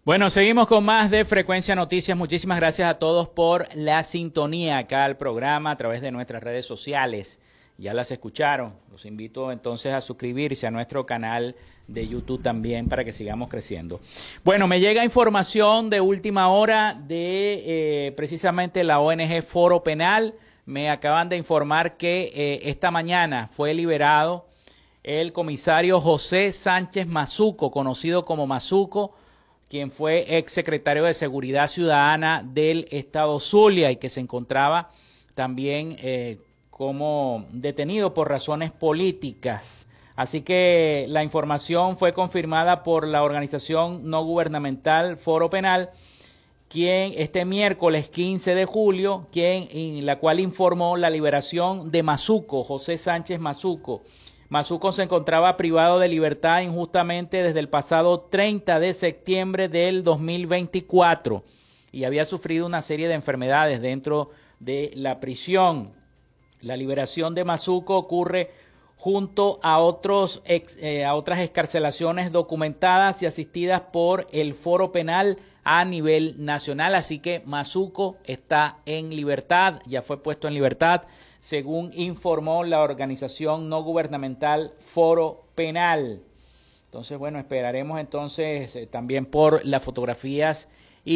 Bueno, seguimos con más de Frecuencia Noticias. Muchísimas gracias a todos por la sintonía acá al programa a través de nuestras redes sociales. Ya las escucharon. Los invito entonces a suscribirse a nuestro canal de YouTube también para que sigamos creciendo. Bueno, me llega información de última hora de precisamente la ONG Foro Penal. Me acaban de informar que esta mañana fue liberado el comisario José Sánchez Mazuco, conocido como Mazuco, quien fue ex secretario de Seguridad Ciudadana del Estado Zulia y que se encontraba también como detenido por razones políticas. Así que la información fue confirmada por la organización no gubernamental Foro Penal, quien este miércoles 15 de julio, la cual informó la liberación de Mazuco, José Sánchez Mazuco. Mazuco se encontraba privado de libertad injustamente desde el pasado 30 de septiembre del 2024 y había sufrido una serie de enfermedades dentro de la prisión. La liberación de Mazuco ocurre junto a otras excarcelaciones documentadas y asistidas por el Foro Penal a nivel nacional. Así que Mazuco está en libertad, ya fue puesto en libertad, según informó la organización no gubernamental Foro Penal. Entonces, bueno, esperaremos entonces también por las fotografías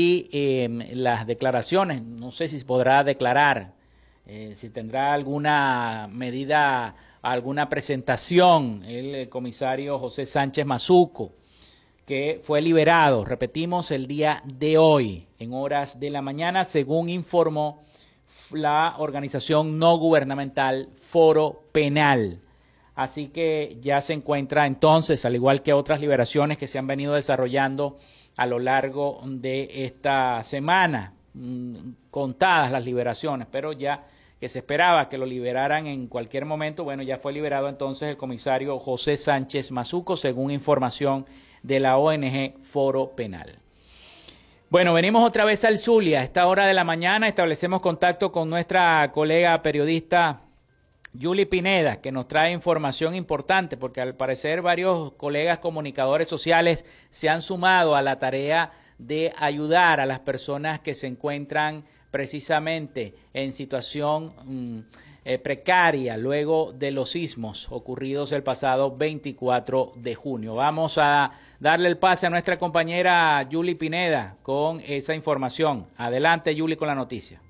y las declaraciones. No sé si podrá declarar, si tendrá alguna medida, alguna presentación el comisario José Sánchez Mazuco, que fue liberado, repetimos, el día de hoy, en horas de la mañana, según informó la organización no gubernamental Foro Penal. Así que ya se encuentra entonces, al igual que otras liberaciones que se han venido desarrollando a lo largo de esta semana, contadas las liberaciones, pero ya que se esperaba que lo liberaran en cualquier momento, bueno, ya fue liberado entonces el comisario José Sánchez Mazuco, según información de la ONG Foro Penal. Bueno, venimos otra vez al Zulia. A esta hora de la mañana establecemos contacto con nuestra colega periodista Yuli Pineda, que nos trae información importante, porque al parecer varios colegas comunicadores sociales se han sumado a la tarea de ayudar a las personas que se encuentran precisamente en situación precaria luego de los sismos ocurridos el pasado 24 de junio. Vamos a darle el pase a nuestra compañera Yuli Pineda con esa información. Adelante, Yuli, con la noticia.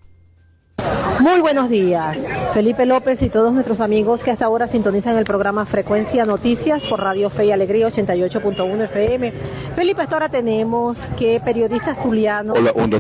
Muy buenos días, Felipe López y todos nuestros amigos que hasta ahora sintonizan el programa Frecuencia Noticias por Radio Fe y Alegría 88.1 FM. Felipe, hasta ahora tenemos que periodistas zulianos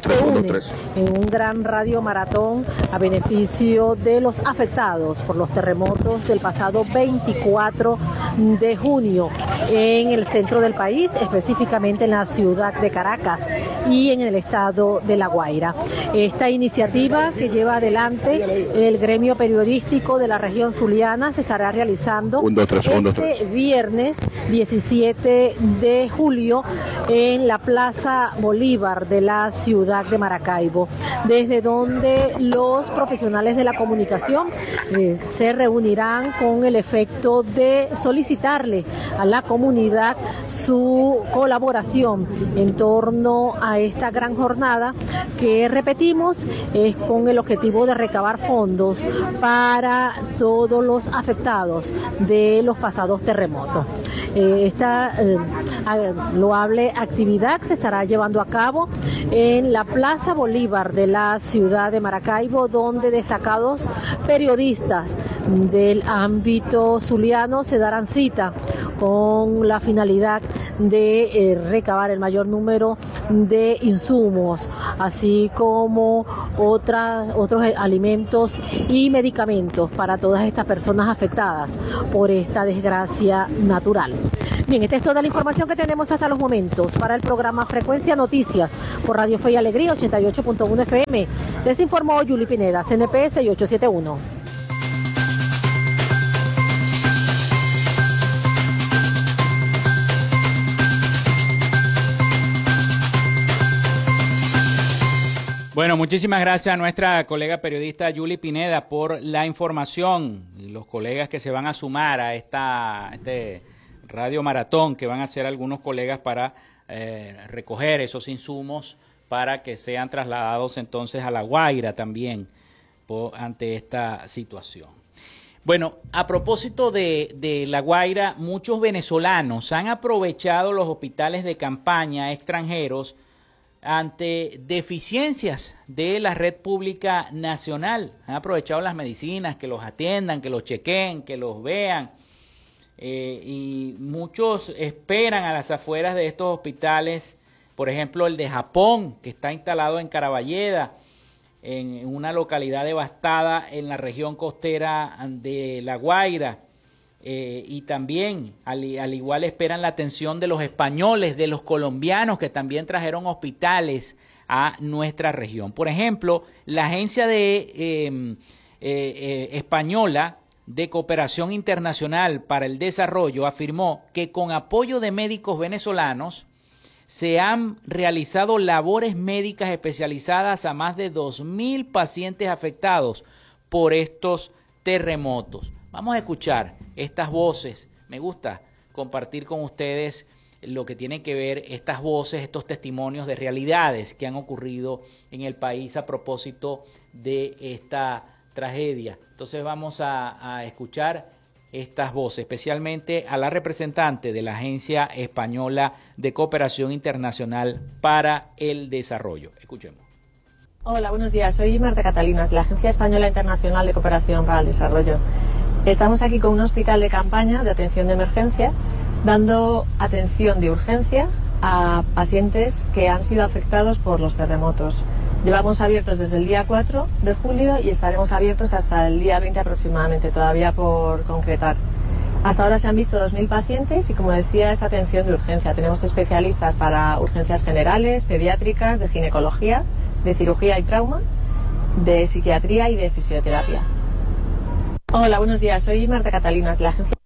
en un gran radio maratón a beneficio de los afectados por los terremotos del pasado 24 de junio en el centro del país, específicamente en la ciudad de Caracas y en el estado de La Guaira. Esta iniciativa que lleva adelante el gremio periodístico de la región zuliana se estará realizando este viernes 17 de julio en la Plaza Bolívar de la ciudad de Maracaibo, desde donde los profesionales de la comunicación se reunirán con el efecto de solicitarle a la comunidad su colaboración en torno a esta gran jornada que, repetimos, es con el objetivo de recabar fondos para todos los afectados de los pasados terremotos. Esta loable actividad se estará llevando a cabo en la Plaza Bolívar de la ciudad de Maracaibo, donde destacados periodistas del ámbito zuliano se darán cita con la finalidad de recabar el mayor número de insumos, así como otros alimentos y medicamentos para todas estas personas afectadas por esta desgracia natural. Bien, esta es toda la información que tenemos hasta los momentos para el programa Frecuencia Noticias por Radio Fe y Alegría 88.1 FM. Les informó Yuli Pineda, CNP 6871. Bueno, muchísimas gracias a nuestra colega periodista Yuli Pineda por la información y los colegas que se van a sumar a este Radio Maratón que van a hacer algunos colegas para recoger esos insumos para que sean trasladados entonces a La Guaira también ante esta situación. Bueno, a propósito de La Guaira, muchos venezolanos han aprovechado los hospitales de campaña extranjeros ante deficiencias de la red pública nacional. Han aprovechado las medicinas, que los atiendan, que los chequeen, que los vean. Y muchos esperan a las afueras de estos hospitales, por ejemplo el de Japón, que está instalado en Caraballeda, en una localidad devastada en la región costera de La Guaira, y también al igual esperan la atención de los españoles, de los colombianos que también trajeron hospitales a nuestra región. Por ejemplo, la agencia española de Cooperación Internacional para el Desarrollo afirmó que con apoyo de médicos venezolanos se han realizado labores médicas especializadas a más de 2.000 pacientes afectados por estos terremotos. Vamos a escuchar estas voces. Me gusta compartir con ustedes lo que tiene que ver estas voces, estos testimonios de realidades que han ocurrido en el país a propósito de esta tragedia. Entonces vamos a escuchar estas voces, especialmente a la representante de la Agencia Española de Cooperación Internacional para el Desarrollo. Escuchemos. Hola, buenos días. Soy Marta Catalina, de la Agencia Española Internacional de Cooperación para el Desarrollo. Estamos aquí con un hospital de campaña de atención de emergencia, dando atención de urgencia a pacientes que han sido afectados por los terremotos. Llevamos abiertos desde el día 4 de julio y estaremos abiertos hasta el día 20 aproximadamente, todavía por concretar. Hasta ahora se han visto 2.000 pacientes y, como decía, es atención de urgencia. Tenemos especialistas para urgencias generales, pediátricas, de ginecología, de cirugía y trauma, de psiquiatría y de fisioterapia. Hola, buenos días. Soy Marta Catalina, de la Agencia